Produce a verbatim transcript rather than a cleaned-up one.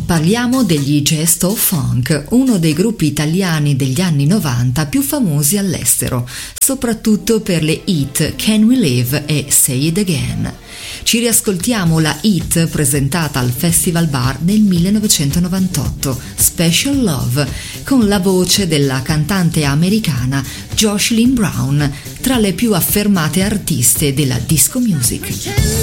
Parliamo degli Gesto Funk, uno dei gruppi italiani degli anni novanta più famosi all'estero, soprattutto per le hit Can We Live e Say It Again. Ci riascoltiamo la hit presentata al Festival Bar nel millenovecentonovantotto, Special Love, con la voce della cantante americana Jocelyn Brown, tra le più affermate artiste della disco music.